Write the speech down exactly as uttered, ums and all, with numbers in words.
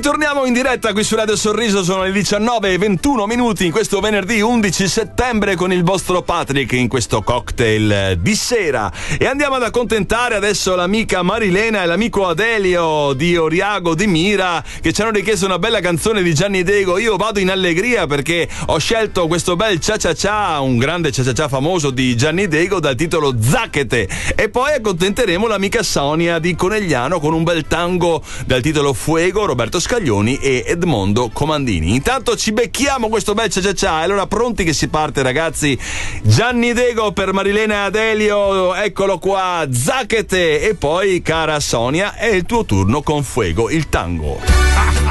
Ritorniamo in diretta qui su Radio Sorriso, sono le diciannove e ventuno minuti in questo venerdì undici settembre con il vostro Patrick in questo cocktail di sera, e andiamo ad accontentare adesso l'amica Marilena e l'amico Adelio di Oriago di Mira, che ci hanno richiesto una bella canzone di Gianni Dego. Io vado in allegria perché ho scelto questo bel cia cia cia, un grande cia cia cia famoso di Gianni Dego dal titolo Zacchete, e poi accontenteremo l'amica Sonia di Conegliano con un bel tango dal titolo Fuego, Roberto Scaglioni e Edmondo Comandini. Intanto ci becchiamo questo bel cia cia cia, e allora pronti che si parte, ragazzi. Gianni Dego per Marilena e Adelio, eccolo qua, Zacchete, e poi cara Sonia è il tuo turno con Fuego, il tango.